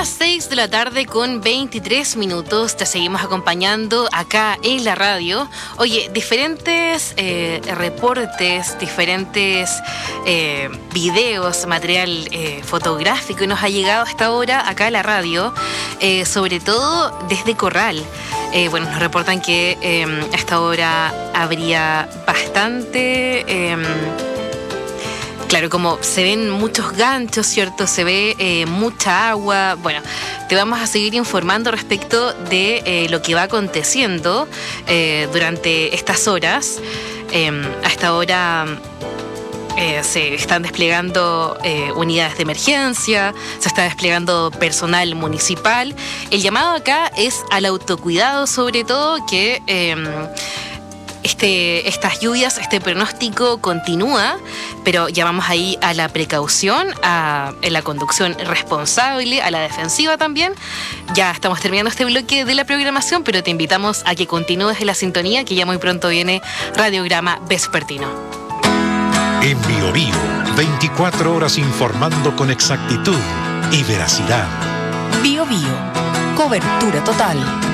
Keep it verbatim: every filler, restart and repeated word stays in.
las seis de la tarde con veintitrés minutos. Te seguimos acompañando acá en la radio. Oye, diferentes eh, reportes, diferentes eh, videos, material eh, fotográfico nos ha llegado hasta ahora acá a la radio, eh, sobre todo desde Corral. Eh, bueno, nos reportan que eh, a esta hora habría bastante... Eh, Claro, como se ven muchos ganchos, ¿cierto? Se ve eh, mucha agua. Bueno, te vamos a seguir informando respecto de eh, lo que va aconteciendo eh, durante estas horas. Eh, hasta ahora eh, se están desplegando eh, unidades de emergencia, se está desplegando personal municipal. El llamado acá es al autocuidado, sobre todo, que... Eh, Este, estas lluvias, este pronóstico continúa, pero llamamos ahí a la precaución, a, a la conducción responsable, a la defensiva también. Ya estamos terminando este bloque de la programación, pero te invitamos a que continúes en la sintonía, que ya muy pronto viene Radiograma Vespertino. En Bio Bio, veinticuatro horas informando con exactitud y veracidad. Bio Bio, cobertura total.